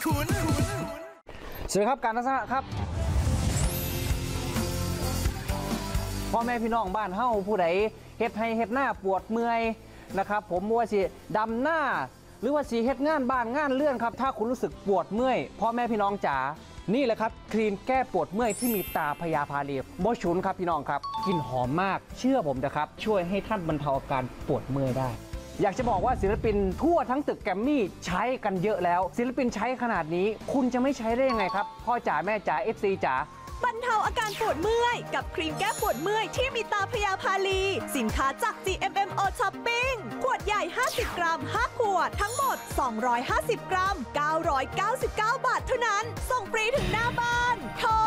สวัสดีครับการทัศนะครับพ่อแม่พี่น้องบ้านเฮ้าผู้ใดเฮ็ดให้เฮ็ดหน้าปวดเมื่อยนะครับผมว่าสิดำหน้าหรือว่าสิเฮ็ดงานบ้านงานเลื่อนครับถ้าคุณรู้สึกปวดเมื่อยพ่อแม่พี่น้องจ๋านี่แหละครับครีมแก้ปวดเมื่อยที่มีตาพญาพาลีโบชุนครับพี่น้องครับกลิ่นหอมมากเชื่อผมนะครับช่วยให้ท่านบรรเทาอาการปวดเมื่อยได้อยากจะบอกว่าศิลปินทั่วทั้งตึกแกรมมี่ใช้กันเยอะแล้วศิลปินใช้ขนาดนี้คุณจะไม่ใช้ได้ยังไงครับพ่อจ๋าแม่จ๋า FC จ๋าบรรเทาอาการปวดเมื่อยกับครีมแก้ปวดเมื่อยที่มีตาพญาพาลีสินค้าจาก GMMO Shopping ขวดใหญ่50 กรัม5ขวดทั้งหมด250 กรัม999 บาทเท่านั้นส่งฟรีถึงหน้าบ้านโทร